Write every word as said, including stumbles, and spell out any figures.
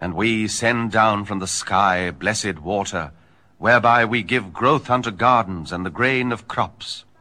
And we send down from the sky blessed water, whereby we give growth unto gardens and the grain of crops.